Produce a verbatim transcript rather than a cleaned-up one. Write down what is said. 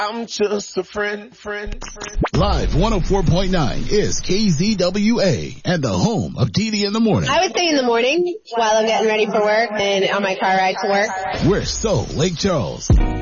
I'm just a friend, friend, friend. Live one oh four point nine is K Z W A and the home of D D in the morning. I would say in the morning while I'm getting ready for work and on my car ride to work. We're so Lake Charles.